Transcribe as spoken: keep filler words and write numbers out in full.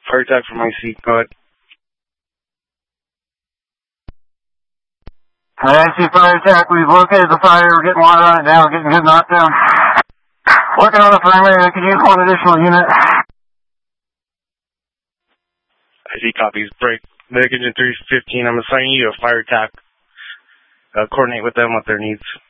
Fire attack from my seat, go ahead. I see fire attack. We've located the fire. We're getting water on it now. We're getting good knockdown. Working on the primary. I could use one additional unit. I see copies. Break. Medic Engine three fifteen, I'm assigning you a fire attack. Uh, coordinate with them what their needs.